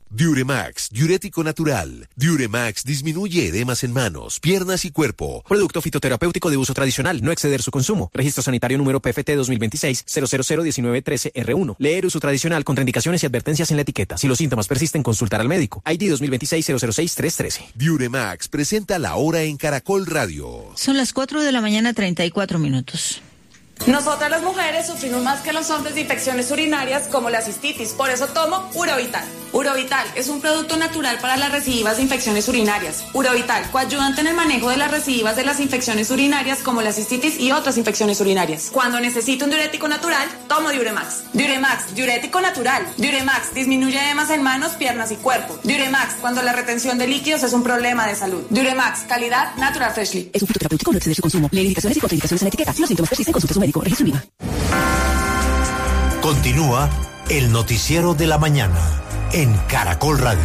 Diuremax, diurético natural. Diuremax disminuye edemas en manos, piernas y cuerpo. Producto fitoterapéutico de uso tradicional, no exceder su consumo. Registro sanitario número PFT 2026-0001913R1. Leer uso tradicional, contraindicaciones y advertencias en la etiqueta. Si los síntomas persisten, consultar al médico. ID 2026-006-313. Diuremax presenta La Hora en Caracol Radio. Son las 4 de la mañana, 34 minutos. Nosotras las mujeres sufrimos más que los hombres de infecciones urinarias como la cistitis, por eso tomo Urovital. Urovital es un producto natural para las recidivas de infecciones urinarias. Urovital, coayudante en el manejo de las recidivas de las infecciones urinarias como la cistitis y otras infecciones urinarias. Cuando necesito un diurético natural, tomo Diuremax. Diuremax, diurético natural. Diuremax disminuye edemas en manos, piernas y cuerpo. Diuremax, cuando la retención de líquidos es un problema de salud. Diuremax, calidad Natural Freshly. Es un fitoterapéutico, no exceder su consumo. Leer indicaciones y contraindicaciones en la etiqueta. Si los síntomas persisten, consulte a su médico. Registro IVA. Continúa el noticiero de la mañana en Caracol Radio.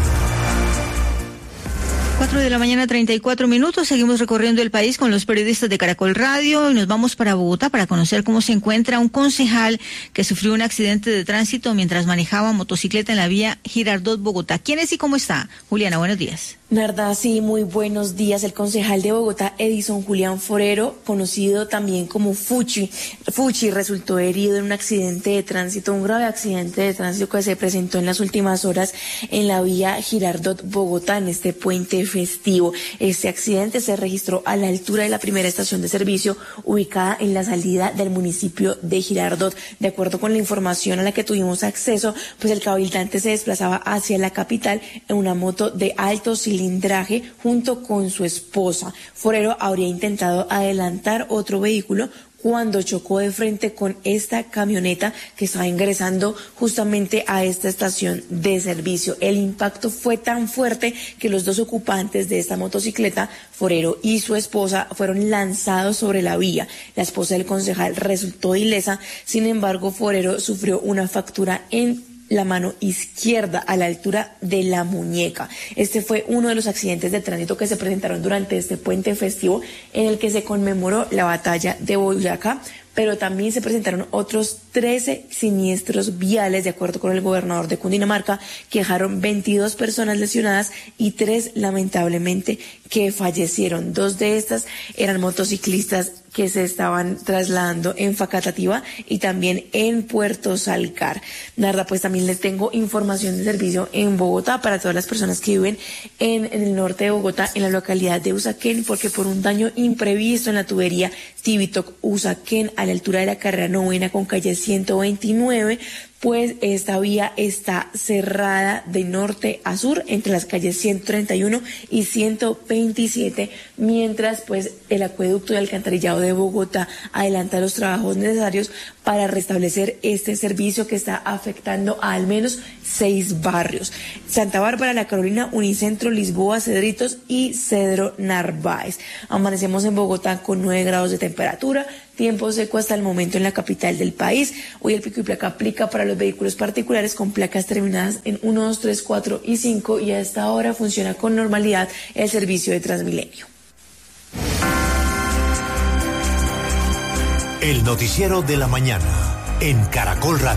4 de la mañana, 34 minutos. Seguimos recorriendo el país con los periodistas de Caracol Radio y nos vamos para Bogotá para conocer cómo se encuentra un concejal que sufrió un accidente de tránsito mientras manejaba motocicleta en la vía Girardot, Bogotá. ¿Quién es y cómo está? Juliana, buenos días. Narda, sí, muy buenos días. El concejal de Bogotá, Edison Julián Forero, conocido también como Fuchi, resultó herido en un accidente de tránsito, un grave accidente de tránsito que se presentó en las últimas horas en la vía Girardot, Bogotá, en este puente festivo. Este accidente se registró a la altura de la primera estación de servicio ubicada en la salida del municipio de Girardot. De acuerdo con la información a la que tuvimos acceso, pues el cabildante se desplazaba hacia la capital en una moto de alto cilindraje junto con su esposa. Forero habría intentado adelantar otro vehículo cuando chocó de frente con esta camioneta que estaba ingresando justamente a esta estación de servicio. El impacto fue tan fuerte que los dos ocupantes de esta motocicleta, Forero y su esposa, fueron lanzados sobre la vía. La esposa del concejal resultó ilesa, sin embargo, Forero sufrió una fractura en la mano izquierda a la altura de la muñeca. Este fue uno de los accidentes de tránsito que se presentaron durante este puente festivo en el que se conmemoró la batalla de Boyacá, pero también se presentaron otros 13 siniestros viales, de acuerdo con el gobernador de Cundinamarca, que dejaron 22 personas lesionadas y 3 lamentablemente que fallecieron. 2 de estas eran motociclistas que se estaban trasladando en Facatativá y también en Puerto Salcar. Narda, pues también les tengo información de servicio en Bogotá para todas las personas que viven en el norte de Bogotá, en la localidad de Usaquén, porque por un daño imprevisto en la tubería Cibitoc-Usaquén, a la altura de la carrera novena con calle 129, pues esta vía está cerrada de norte a sur entre las calles 131 y 127, mientras pues el acueducto y alcantarillado de Bogotá adelanta los trabajos necesarios para restablecer este servicio que está afectando a al menos 6 barrios: Santa Bárbara, La Carolina, Unicentro, Lisboa, Cedritos y Cedro Narváez. Amanecemos en Bogotá con 9 grados de temperatura, tiempo seco hasta el momento en la capital del país. Hoy el pico y placa aplica para los vehículos particulares con placas terminadas en 1, 2, 3, 4 y 5 y a esta hora funciona con normalidad el servicio de Transmilenio. El noticiero de la mañana en Caracol Radio.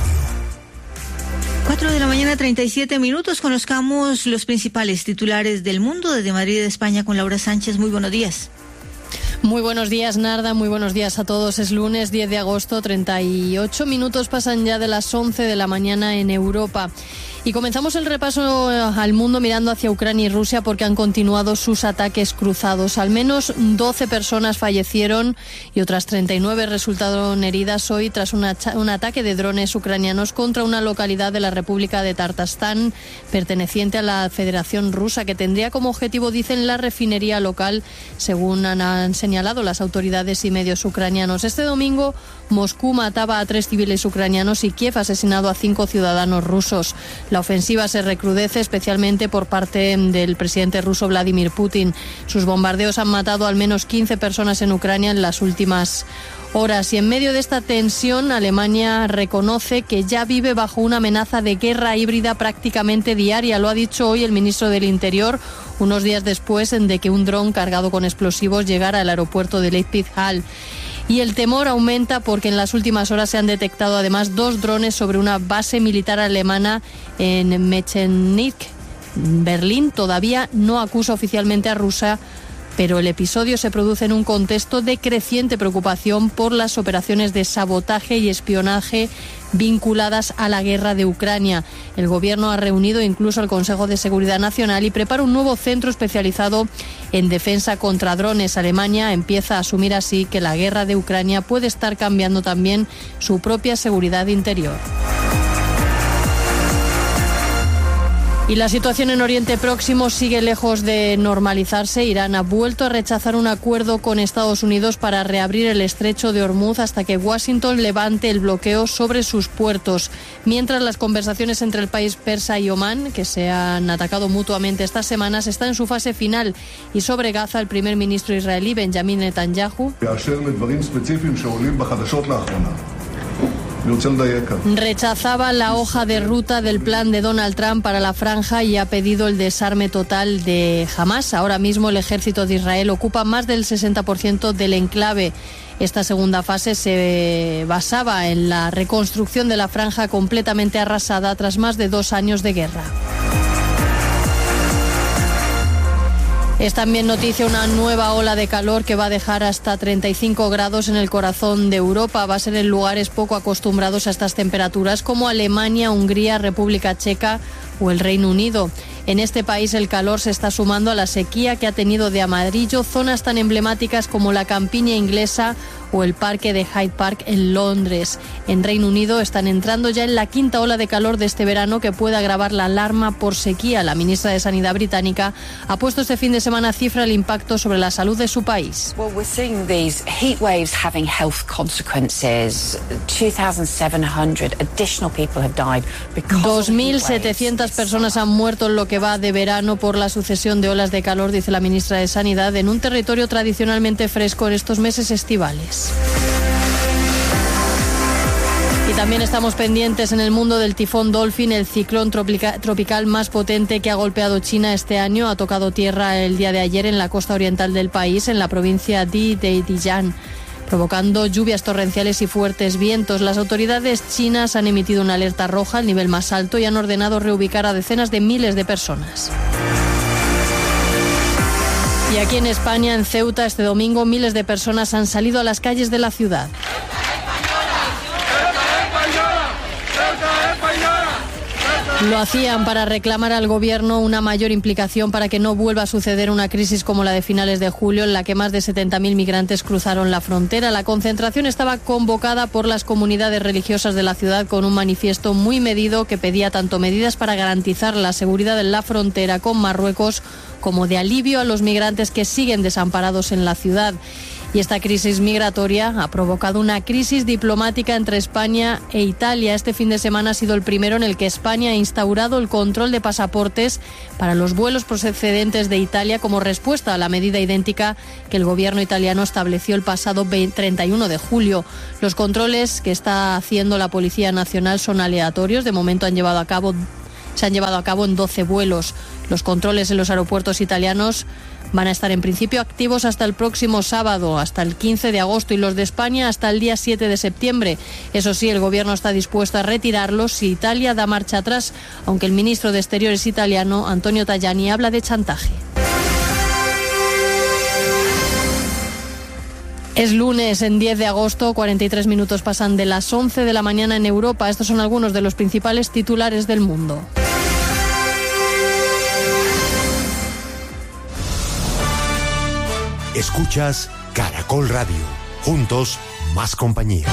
4 de la mañana, 37 minutos. Conozcamos los principales titulares del mundo desde Madrid, España, con Laura Sánchez. Muy buenos días. Muy buenos días, Narda, muy buenos días a todos. Es lunes 10 de agosto, 38 minutos pasan ya de las 11 de la mañana en Europa. Y comenzamos el repaso al mundo mirando hacia Ucrania y Rusia porque han continuado sus ataques cruzados. Al menos 12 personas fallecieron y otras 39 resultaron heridas hoy tras un ataque de drones ucranianos contra una localidad de la República de Tartastán perteneciente a la Federación Rusa, que tendría como objetivo, dicen, la refinería local, según han señalado las autoridades y medios ucranianos. Este domingo Moscú mataba a 3 civiles ucranianos y Kiev ha asesinado a 5 ciudadanos rusos. La ofensiva se recrudece especialmente por parte del presidente ruso Vladimir Putin. Sus bombardeos han matado al menos 15 personas en Ucrania en las últimas horas. Y en medio de esta tensión, Alemania reconoce que ya vive bajo una amenaza de guerra híbrida prácticamente diaria. Lo ha dicho hoy el ministro del Interior, unos días después de que un dron cargado con explosivos llegara al aeropuerto de Leipzig-Halle. Y el temor aumenta porque en las últimas horas se han detectado además 2 drones sobre una base militar alemana en Mechernich, Berlín todavía no acusa oficialmente a Rusia, pero el episodio se produce en un contexto de creciente preocupación por las operaciones de sabotaje y espionaje vinculadas a la guerra de Ucrania. El gobierno ha reunido incluso al Consejo de Seguridad Nacional y prepara un nuevo centro especializado en defensa contra drones. Alemania empieza a asumir así que la guerra de Ucrania puede estar cambiando también su propia seguridad interior. Y la situación en Oriente Próximo sigue lejos de normalizarse. Irán ha vuelto a rechazar un acuerdo con Estados Unidos para reabrir el estrecho de Hormuz hasta que Washington levante el bloqueo sobre sus puertos. Mientras las conversaciones entre el país persa y Omán, que se han atacado mutuamente estas semanas, están en su fase final. Y sobre Gaza, el primer ministro israelí, Benjamin Netanyahu, rechazaba la hoja de ruta del plan de Donald Trump para la franja y ha pedido el desarme total de Hamás. Ahora mismo el ejército de Israel ocupa más del 60% del enclave. Esta segunda fase se basaba en la reconstrucción de la franja completamente arrasada tras más de 2 años de guerra. Es también noticia una nueva ola de calor que va a dejar hasta 35 grados en el corazón de Europa. Va a ser en lugares poco acostumbrados a estas temperaturas como Alemania, Hungría, República Checa o el Reino Unido. En este país el calor se está sumando a la sequía que ha tenido de amarillo zonas tan emblemáticas como la campiña inglesa o el parque de Hyde Park en Londres. En Reino Unido están entrando ya en la 5ª ola de calor de este verano que puede agravar la alarma por sequía. La ministra de Sanidad británica ha puesto este fin de semana cifra el impacto sobre la salud de su país. Well, we're seeing these heat waves having health consequences. 2,700 additional people have died because 2.700 personas han muerto en lo que va de verano por la sucesión de olas de calor, dice la ministra de Sanidad, en un territorio tradicionalmente fresco en estos meses estivales. Y también estamos pendientes en el mundo del tifón Dolphin, el ciclón tropical más potente que ha golpeado China este año. Ha tocado tierra el día de ayer en la costa oriental del país, en la provincia de Dijiang, provocando lluvias torrenciales y fuertes vientos. Las autoridades chinas han emitido una alerta roja, el nivel más alto, y han ordenado reubicar a decenas de miles de personas. Y aquí en España, en Ceuta, este domingo, miles de personas han salido a las calles de la ciudad. Lo hacían para reclamar al gobierno una mayor implicación para que no vuelva a suceder una crisis como la de finales de julio, en la que más de 70.000 migrantes cruzaron la frontera. La concentración estaba convocada por las comunidades religiosas de la ciudad con un manifiesto muy medido que pedía tanto medidas para garantizar la seguridad en la frontera con Marruecos como de alivio a los migrantes que siguen desamparados en la ciudad. Y esta crisis migratoria ha provocado una crisis diplomática entre España e Italia. Este fin de semana ha sido el primero en el que España ha instaurado el control de pasaportes para los vuelos procedentes de Italia como respuesta a la medida idéntica que el gobierno italiano estableció el pasado 31 de julio. Los controles que está haciendo la Policía Nacional son aleatorios. De momento se han llevado a cabo en 12 vuelos. Los controles en los aeropuertos italianos van a estar en principio activos hasta el próximo sábado, hasta el 15 de agosto, y los de España hasta el día 7 de septiembre. Eso sí, el gobierno está dispuesto a retirarlos si Italia da marcha atrás, aunque el ministro de Exteriores italiano, Antonio Tajani, habla de chantaje. Es lunes, en 10 de agosto, 43 minutos pasan de las 11 de la mañana en Europa. Estos son algunos de los principales titulares del mundo. Escuchas Caracol Radio. Juntos, más compañía.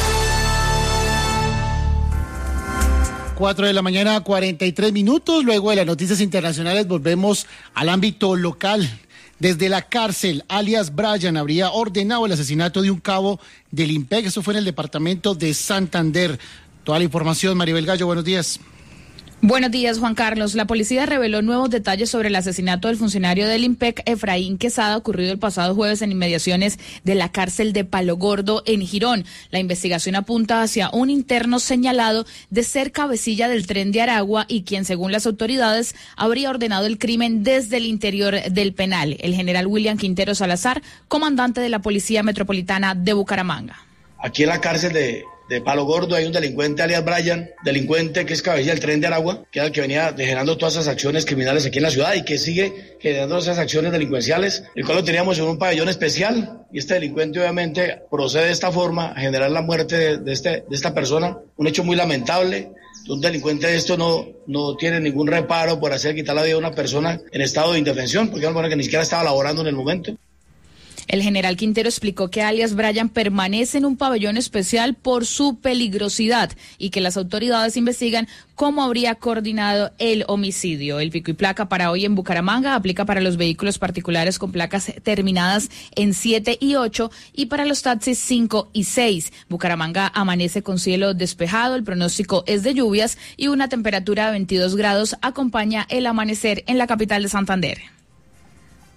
4 de la mañana, 43 minutos. Luego de las noticias internacionales volvemos al ámbito local. Desde la cárcel, alias Brian habría ordenado el asesinato de un cabo del IMPEC. Eso fue en el departamento de Santander. Toda la información, Maribel Gallo, buenos días. Buenos días, Juan Carlos. La policía reveló nuevos detalles sobre el asesinato del funcionario del IMPEC, Efraín Quesada, ocurrido el pasado jueves en inmediaciones de la cárcel de Palo Gordo, en Girón. La investigación apunta hacia un interno señalado de ser cabecilla del Tren de Aragua y quien, según las autoridades, habría ordenado el crimen desde el interior del penal. El general William Quintero Salazar, comandante de la Policía Metropolitana de Bucaramanga. Aquí en la cárcel de Palo Gordo hay un delincuente alias Brian, delincuente que es cabecilla del Tren de Aragua, que era el que venía generando todas esas acciones criminales aquí en la ciudad y que sigue generando esas acciones delincuenciales, el cual lo teníamos en un pabellón especial, y este delincuente obviamente procede de esta forma a generar la muerte de esta persona, un hecho muy lamentable. Un delincuente de esto no tiene ningún reparo por hacer quitar la vida a una persona en estado de indefensión, porque es una persona que ni siquiera estaba laborando en el momento. El general Quintero explicó que alias Brian permanece en un pabellón especial por su peligrosidad y que las autoridades investigan cómo habría coordinado el homicidio. El pico y placa para hoy en Bucaramanga aplica para los vehículos particulares con placas terminadas en 7 y 8 y para los taxis 5 y 6. Bucaramanga amanece con cielo despejado, el pronóstico es de lluvias y una temperatura de 22 grados acompaña el amanecer en la capital de Santander.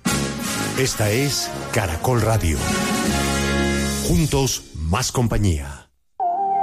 Esta es Caracol Radio. Juntos, más compañía.